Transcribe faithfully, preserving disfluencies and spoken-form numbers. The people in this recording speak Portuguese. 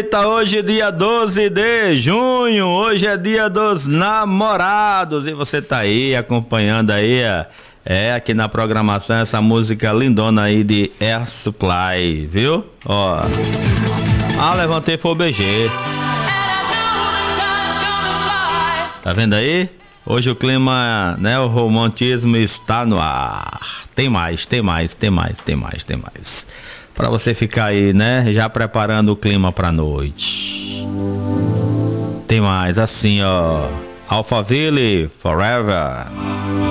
Eita, hoje é dia doze de junho, hoje é dia dos namorados e você tá aí acompanhando aí, é, aqui na programação essa música lindona aí de Air Supply, viu? Ó, ah, levantei foi o B G. Tá vendo aí? Hoje o clima, né, o romantismo está no ar. Tem mais, tem mais, tem mais, tem mais, tem mais. Pra você ficar aí, né, já preparando o clima pra noite. Tem mais, assim, ó. Alphaville, Forever.